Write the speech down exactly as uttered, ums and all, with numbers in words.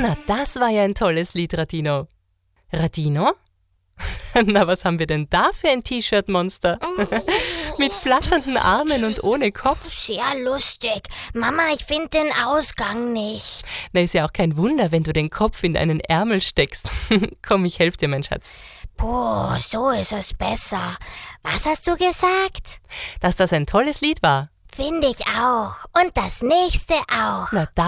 Na, das war ja ein tolles Lied, Radino. Radino? Na, was haben wir denn da für ein T-Shirt-Monster? Mit flatternden Armen und ohne Kopf. Sehr lustig. Mama, ich finde den Ausgang nicht. Na, ist ja auch kein Wunder, wenn du den Kopf in einen Ärmel steckst. Komm, ich helfe dir, mein Schatz. Puh, so ist es besser. Was hast du gesagt? Dass das ein tolles Lied war. Finde ich auch. Und das nächste auch. Na, da